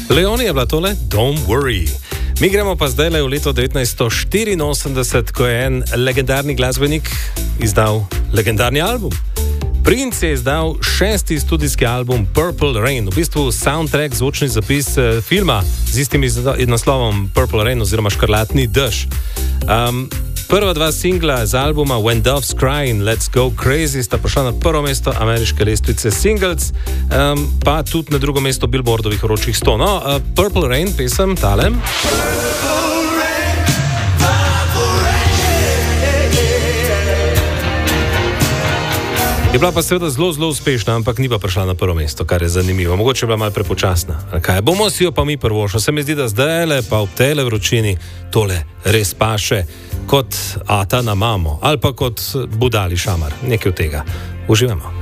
Leoni je bila tole Don't Worry. Mi gremo pa zdaj v leto 1984, ko je en legendarni glasbenik izdal legendarni album. Prince je izdal 6. studijski album Purple Rain, v bistvu soundtrack, zvočni zapis filma z istim naslovom Purple Rain oziroma Škrlatni dež. Prva dva singla z albuma When Doves Cry in Let's Go Crazy sta prišla na prvo mesto ameriške lestvice singles, pa tudi na drugo mesto Billboardovih vročih 100. No, Purple Rain, pesem talem. Je bila pa seveda zelo uspešna, ampak ni pa prišla na prvo mesto, kar je zanimivo. Mogoče je bila malo prepočasna. Kaj? Bomo si jo pa mi prvošli. Se mi zdi, da zdaj le pa v tele vročini tole res paše kot ata na mamo ali pa kot budali šamar. Nekaj od tega. Uživamo.